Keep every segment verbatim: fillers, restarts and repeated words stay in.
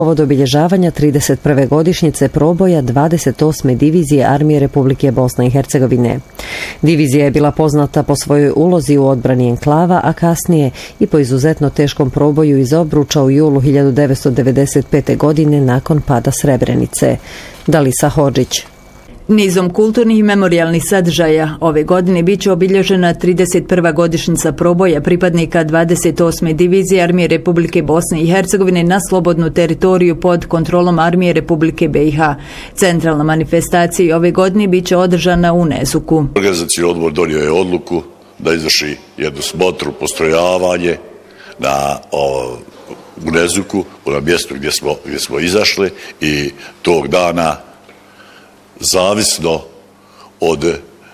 Od obilježavanja trideset prve godišnjice proboja dvadeset osme divizije Armije Republike Bosne i Hercegovine. Divizija je bila poznata po svojoj ulozi u odbrani enklava, a kasnije i po izuzetno teškom proboju iz Obruča u julu hiljadu devetsto devedeset pete. godine nakon pada Srebrenice. Dalisa Hodžić. Nizom kulturnih i memorijalnih sadržaja ove godine bit će obilježena trideset prva godišnjica proboja pripadnika dvadeset osme divizije Armije Republike Bosne i Hercegovine na slobodnu teritoriju pod kontrolom Armije Republike B i H. Centralna manifestacija ove godine bit će održana u Nezuku. Organizacijski odbor donio je odluku da izvrši jednu smotru, postrojavanje na o, u Nezuku, na mjestu gdje smo, gdje smo izašli, i tog dana, zavisno od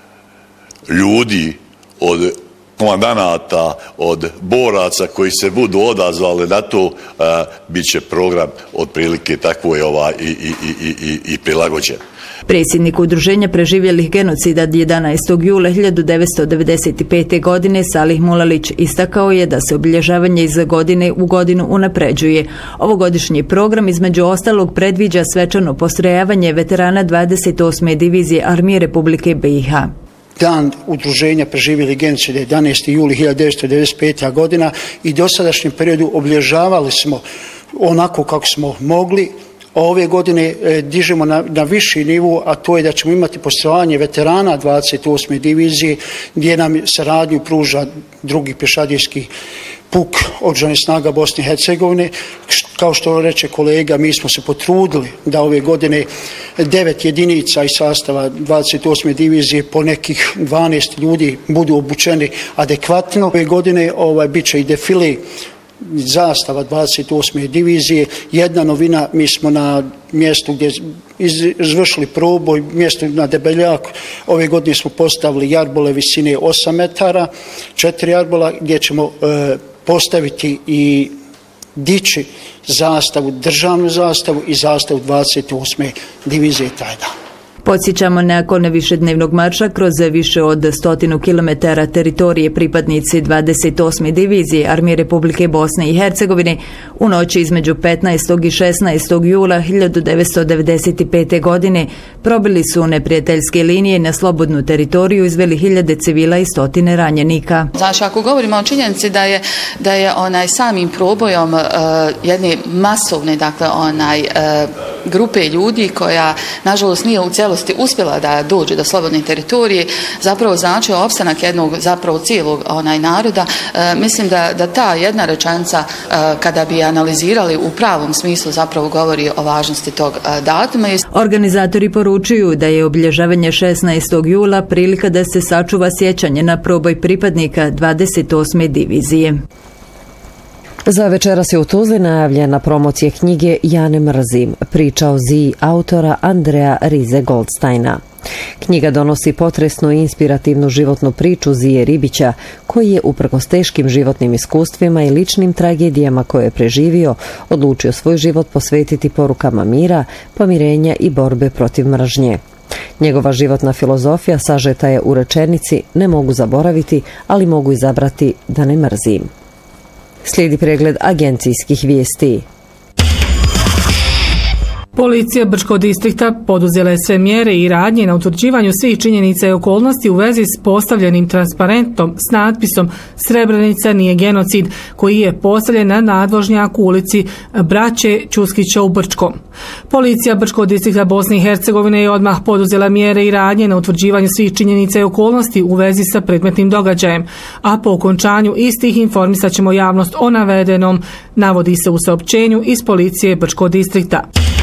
ljudi, od komandanata, od boraca koji se budu odazvali na to, a, bit će program otprilike tako je ovaj i, i, i, i, i prilagođen. Predsjednik Udruženja preživjelih genocida jedanaestog jula hiljadu devetsto devedeset pete. godine Salih Mulalić istakao je da se obilježavanje iz godine u godinu unapređuje. Ovogodišnji program između ostalog predviđa svečano postrojavanje veterana dvadeset osme divizije Armije Republike B i H. Dan Udruženja preživjelih genocida jedanaesti juli hiljadu devetsto devedeset pete. godina i dosadašnjem periodu obilježavali smo onako kako smo mogli. Ove godine e, dižemo na, na viši nivo, a to je da ćemo imati postrojavanje veterana dvadeset osme divizije, gdje nam saradnju pruža drugi pješadijski puk oružanih snaga Bosne i Hercegovine. Kao što reče kolega, mi smo se potrudili da ove godine devet jedinica iz sastava dvadeset osme divizije po nekih dvanaest ljudi budu obučeni adekvatno. Ove godine ovaj, bit će i defile zastava dvadeset osme divizije. Jedna novina, mi smo na mjestu gdje izvršili proboj, mjesto na Debeljaku, ove godine smo postavili jarbole visine osam metara, četiri jarbola, gdje ćemo e, postaviti i dići zastavu, državnu zastavu i zastavu dvadeset osme divizije taj dan. Podsjećamo, nakon višednevnog marša kroz više od stotinu kilometara teritorije, pripadnici dvadeset osme divizije Armije Republike Bosne i Hercegovine u noći između petnaestog i šesnaestog jula hiljadu devetsto devedeset pete. godine probili su neprijateljske linije na slobodnu teritoriju, izveli hiljade civila i stotine ranjenika. Znači, ako govorimo o činjenici da je, da je onaj samim probojom uh, jedne masovne, dakle, onaj uh, grupe ljudi koja, nažalost, nije u cijelosti uspjela da dođe do slobodne teritorije, zapravo znači opstanak jednog, zapravo cijelog onaj naroda. E, mislim da, da ta jedna rečenica, e, kada bi analizirali u pravom smislu, zapravo govori o važnosti tog e, datuma. Organizatori poručuju da je obilježavanje šesnaestog jula prilika da se sačuva sjećanje na proboj pripadnika dvadeset osme divizije. Za večeras je u Tuzli najavljena promocija knjige Ja ne mrzim, priča o Ziji autora Andreja Rize Goldsteina. Knjiga donosi potresnu i inspirativnu životnu priču Zije Ribića, koji je uprkos teškim životnim iskustvima i ličnim tragedijama koje je preživio, odlučio svoj život posvetiti porukama mira, pomirenja i borbe protiv mržnje. Njegova životna filozofija sažeta je u rečenici: ne mogu zaboraviti, ali mogu izabrati da ne mrzim. Slijedi pregled agencijskih vijesti. Policija Brčkog distrikta poduzela je sve mjere i radnje na utvrđivanju svih činjenica i okolnosti u vezi s postavljenim transparentom s natpisom Srebrenica nije genocid, koji je postavljen na nadvožnjaku ulici Braće Ćuskića u Brčkom. Policija Brčkog distrikta Bosne i Hercegovine je odmah poduzela mjere i radnje na utvrđivanju svih činjenica i okolnosti u vezi sa predmetnim događajem, a po okončanju istih informisat ćemo javnost o navedenom, navodi se u saopćenju iz Policije Brčkog distrikta.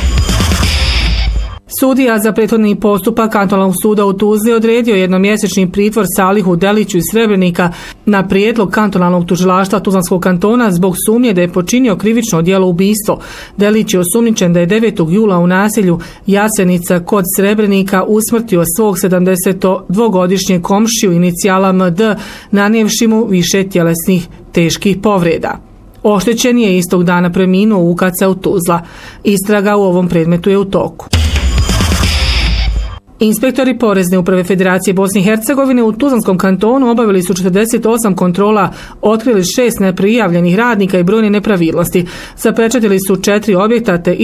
Sudija za prethodni postupak Kantonalnog suda u Tuzli odredio jednomjesečni pritvor Salihu Deliću iz Srebrenika na prijedlog Kantonalnog tužilaštva Tuzlanskog kantona zbog sumnje da je počinio krivično djelo ubistvo. Delić je osumnjičen da je devetog jula u naselju Jasenica kod Srebrenika usmrtio svog sedamdesetdvogodišnjeg komšiju inicijala M D, nanijevši mu više tjelesnih teških povreda. Oštećen je istog dana preminuo u U K C u Tuzla. Istraga u ovom predmetu je u toku. Inspektori Porezne uprave Federacije Bosne i Hercegovine u Tuzlanskom kantonu obavili su četrdeset osam kontrola, otkrili šest neprijavljenih radnika i brojne nepravilnosti. Zapečatili su četiri objekta te